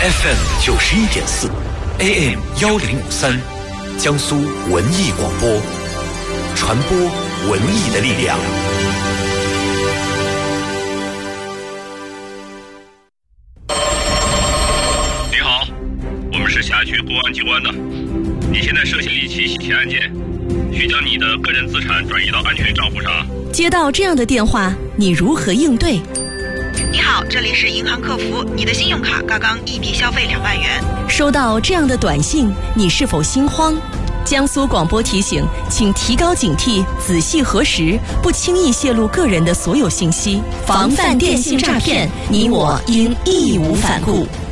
FM 91.4 AM 1053，江苏文艺广播，传播文艺的力量。 你好，我们是辖区公安机关的，你现在涉嫌一起洗钱案件，需将你的个人资产转移到安全账户上。 接到这样的电话，你如何应对？ 你好，这里是银行客服，你的信用卡刚刚一笔消费2万元。 收到这样的短信，你是否心慌？江苏广播提醒，请提高警惕，仔细核实，不轻易泄露个人的所有信息，防范电信诈骗，你我应义无反顾。